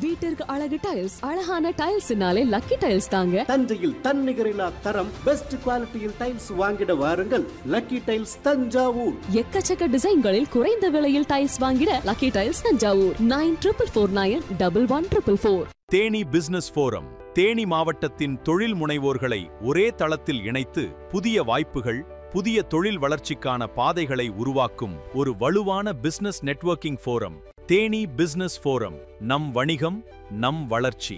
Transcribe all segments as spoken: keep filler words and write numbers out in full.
வீட்டிற்கு அழகு டைல்ஸ், அழகான டைல்ஸ்னாலே லக்கி டைல்ஸ் தாங்க. தஞ்சையில் தன்னிகரில்லா தரம், பெஸ்ட் குவாலிட்டியில் டைல்ஸ் வாங்கிட வாருங்கள். Lucky tiles Thanjavur. எக்கச்சக்க டிசைன்களில் குறைந்த விலையில் டைல்ஸ் வாங்கிட lucky tiles Thanjavur. Nine triple four nine double one triple four. Theni business forum Theni மாவட்டத்தின் தொழில் முனைவோர்களை ஒரே தளத்தில் இணைத்து புதிய வாய்ப்புகள், புதிய தொழில் வளர்ச்சிக்கான பாதைகளை உருவாக்கும் ஒரு வலுவான business networking forum. Theni business forum. நம் வணிகம், நம் வளர்ச்சி.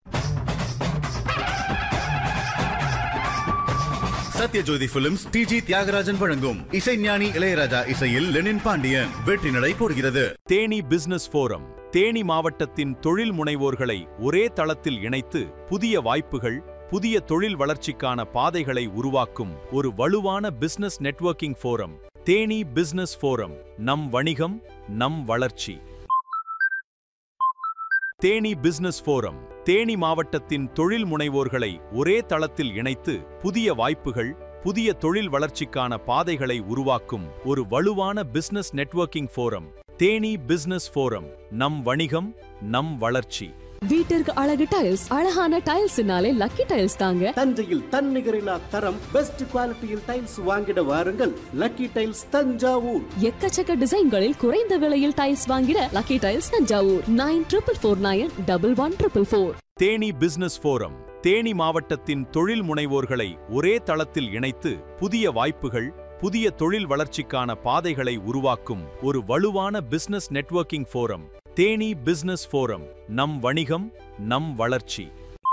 Sathyajothi films D G Thiagarajan வழங்கும் இசைஞானி இளையராஜா இசையில் லெனின் பாண்டியன் வெற்றி நடை போடுகிறது. தேனி பிசினஸ் ஃபோரம் தேனி மாவட்டத்தின் தொழில் முனைவோர்களை ஒரே தளத்தில் இணைத்து புதிய வாய்ப்புகள், புதிய தொழில் வளர்ச்சிக்கான பாதைகளை உருவாக்கும் ஒரு வலுவான business networking forum. Theni business forum. நம் வணிகம், நம் வளர்ச்சி. தேனி பிசினஸ் ஃபோரம் தேனி மாவட்டத்தின் தொழில் முனைவோர்களை ஒரே தளத்தில் இணைத்து புதிய வாய்ப்புகள், புதிய தொழில் வளர்ச்சிக்கான பாதைகளை உருவாக்கும் ஒரு வலுவான business networking forum. Theni business forum. நம் வணிகம், நம் வளர்ச்சி. வீட்டிற்கு அழகு டைல்ஸ், அழகான டைல்ஸ்னாலே லக்கி டைல்ஸ் தாங்க. தஞ்சையில் தன்னிகரில்லா தரம், பெஸ்ட் குவாலிட்டியில் டைல்ஸ் வாங்கிட வாருங்கள். Lucky tiles Thanjavur. எக்கச்சக்க டிசைன்களில் குறைந்த விலையில் டைல்ஸ் வாங்கிட lucky tiles Thanjavur. Nine triple four nine double one triple four. Theni business forum Theni மாவட்டத்தின் தொழில் முனைவோர்களை ஒரே தளத்தில் இணைத்து புதிய வாய்ப்புகள், புதிய தொழில் வளர்ச்சிக்கான பாதைகளை உருவாக்கும் ஒரு வலுவான business networking forum. Theni business forum. நம் வணிகம், நம் வளர்ச்சி.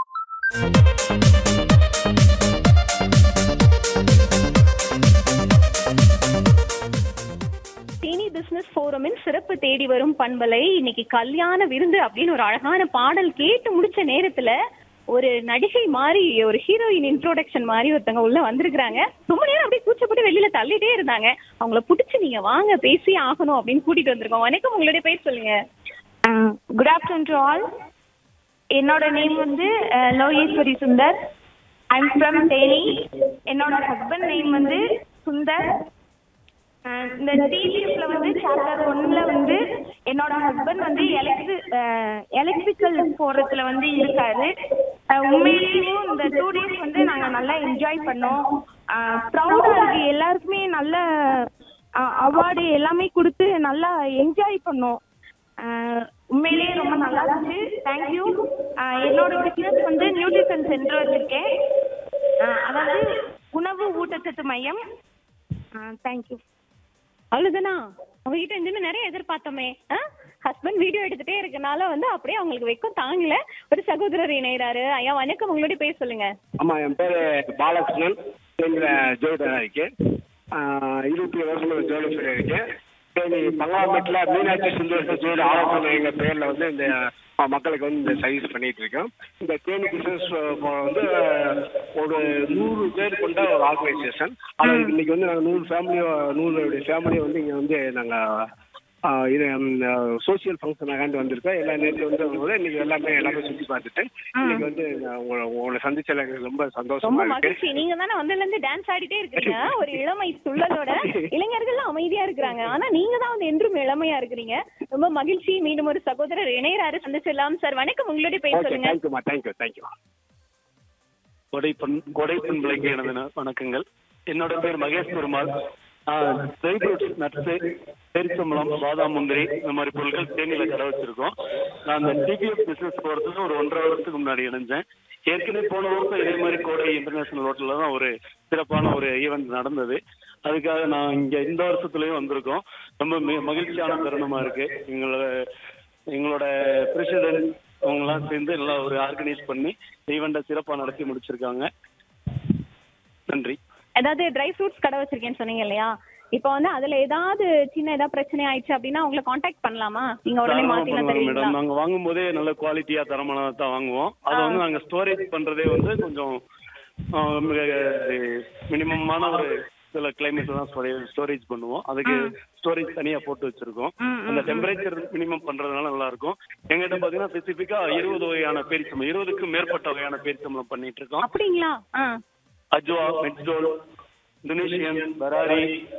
தேனி பிசினஸ் ஃபோரமின் சிறப்பு தேடி வரும் பண்பலை இன்னைக்கு கல்யாண விருந்து அப்படின்னு ஒரு அழகான பாடல் கேட்டு முடிச்ச நேரத்துல ஒரு நடிகை மாதிரி, ஒரு ஹீரோயின் இன்ட்ரோடக்ஷன் மாதிரி ஒருத்தவங்க உள்ள வந்திருக்காங்க. ரொம்ப நேரம் அப்படியே கூச்சப்பட்டு வெளியில தள்ளிட்டே இருந்தாங்க. அவங்கள புடிச்சு நீங்க வாங்க பேசி ஆகணும் அப்படின்னு கூட்டிட்டு வந்திருக்கோம். வணக்கம், உங்களுடைய பேர் சொல்லுங்க. Good afternoon to all. என்னோட நேம் வந்து Lokeswari Sundar. I am from Theni. என்னோட ஹஸ்பண்ட் நேம் வந்து சுந்தர். இந்த டிபிஎஃப்ல வந்து சாப்டர் ஒன்ல வந்து என்னோட ஹஸ்பண்ட் வந்து எலக்ட்ரி எலக்ட்ரிக்கல் போறதுல வந்து இருக்காரு. உண்மையிலேயும் இந்த டூ டேஸ் வந்து நாங்க நல்லா என்ஜாய் பண்ணோம். ப்ரௌடா இருக்கு, எல்லாருக்குமே நல்ல அவார்டு எல்லாமே கொடுத்து நல்லா என்ஜாய் பண்ணோம். உண்மையிலேயே ரொம்ப நல்லா இருந்துச்சு. தேங்க்யூ. என்னோட பிசினஸ் வந்து நியூட்ரிஷன் சென்டர் வச்சிருக்கேன், அதாவது உணவு ஊட்டச்சத்து மையம். தேங்க்யூ. அவ்வளவுதானா? அவங்ககிட்ட இருந்து நிறைய எதிர்பார்த்தோமே. ஹஸ்பண்ட் வீடியோ எடுத்துட்டே இருக்கனால வந்து அப்படியே அவங்களுக்கு வெக்கம் தாங்கல. ஒரு சகோதரர் இணைகிறாரு. ஐயா வணக்கம், உங்களுடைய பேர் சொல்லுங்க. ஆமா, என் பேரு பாலகிருஷ்ணன். ஜோதிடா இருக்கேன். இருபத்தி வருஷம் ஜோதிடர் இருக்கேன். பங்களாமேட்ல மீனாட்சி சுந்தரேஸ்வர் ஜோதி ஆலோசனை எங்க பேர்ல வந்து இந்த மக்களுக்கு வந்து இந்த சர்வீஸ் பண்ணிட்டு இருக்கோம். இந்த தேனி பிசினஸ் வந்து ஒரு நூறு பேர் கொண்ட ஒரு ஆர்கனைசேஷன். ஆனால் இன்னைக்கு வந்து நாங்கள் நூறு ஃபேமிலியோ நூறு ஃபேமிலியை வந்து இங்கே வந்து நாங்கள் இது சோசியல் ஃபங்க்ஷனாக வந்திருக்கோம். எல்லா நேரத்தில் வந்து இன்னைக்கு எல்லாமே எல்லாமே சுற்றி பார்த்துட்டு இன்னைக்கு வந்து உங்களை சந்திச்சல ரொம்ப சந்தோஷமா இருக்கு. நீங்க தானே வந்ததுல இருந்து டான்ஸ் ஆடிட்டே இருக்கீங்க, ஒரு இளமை துள்ளலோட. இளைஞர்கள் அமைதியா இருக்கிறாங்க, ஆனா நீங்க தான் வந்து என்றும் இளமையா இருக்கிறீங்க. ரொம்ப மகிழ்ச்சி. மீண்டும் ஒரு சகோதரர் இணையராரு சந்திச்சிடலாம். சார் வணக்கம், உங்களுடைய பேர் சொல்லுங்க. தேங்க்யூமா. Thank you thank you. கொடைப்பன் கொடைப்பன் பிள்ளைக்கு எனது வணக்கங்கள். என்னோட பேர் Mahesh Perumal. Dry fruits, nuts, பேரிச்சம்பழம், பாதாம், முந்திரி இந்த மாதிரி பொருட்கள் தேனியில கடை வச்சிருக்கோம். நான் அந்த டிபிஎஃப் பிசினஸ் போறதுக்கு ஒரு ஒன்றரை வருஷத்துக்கு முன்னாடி இணைஞ்சேன். ஏற்கனவே போன வருஷம் இதே மாதிரி கோடை இன்டர்நேஷனல் ஹோட்டல்ல தான் ஒரு சிறப்பான ஒரு ஈவெண்ட் நடந்தது. அதுக்காக நான் இங்க இந்த வருஷத்துலயும் வந்திருக்கோம். ரொம்ப மகிழ்ச்சியான தருணமா இருக்கு. எங்களோட எங்களோட பிரசிடென்ட் அவங்கெல்லாம் சேர்ந்து எல்லாம் ஒரு ஆர்கனைஸ் பண்ணி ஈவெண்ட்டை சிறப்பாக நடத்தி முடிச்சிருக்காங்க. நன்றி. ஏதாவது ட்ரை ஃப்ரூட்ஸ் கடை வச்சிருக்கேன்னு சொன்னீங்க இல்லையா? இப்போ வந்து அதுல ஏதாவது சின்ன ஏதாவது பிரச்சனை ஆயிடுச்சு அப்படின்னா உங்களை கான்டாக்ட் பண்ணலாமா? நீங்க உடனே மாத்தினா தருவீங்களா? மேடம், நாங்க வாங்கும் போதே நல்ல குவாலிட்டியா தரமானதா தான் வாங்குவோம். அதை வந்து நாங்க ஸ்டோரேஜ் பண்றதே வந்து கொஞ்சம் மினிமமான ஒரு சில கிளைமேட் தான் ஸ்டோரேஜ் பண்ணுவோம். அதுக்கு ஸ்டோரேஜ் தனியா போட்டு வச்சிருக்கோம். அந்த டெம்பரேச்சர் மினிமம் பண்றதுனால நல்லா இருக்கும். எங்கிட்ட பாத்தீங்கன்னா ஸ்பெசிபிக்கா இருபது வகையான பேரிச்சம்பளம், இருபதுக்கும் மேற்பட்ட வகையான பேரிச்சம்பளம் பண்ணிட்டு இருக்கோம். அப்படிங்களா? அஜ்வா, மெட்ஜோல், இந்தோனேஷியன், பராரி,